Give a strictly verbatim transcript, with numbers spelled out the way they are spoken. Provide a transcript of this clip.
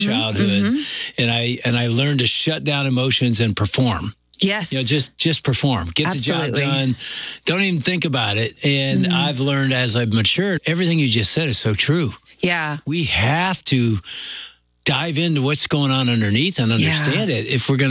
childhood, mm-hmm. and I and I learned to shut down emotions and perform. Yes. You know, just just perform. Get Absolutely. the job done. Don't even think about it. And mm-hmm. I've learned as I've matured, everything you just said is so true. Yeah. We have to dive into what's going on underneath and understand yeah. it if we're going to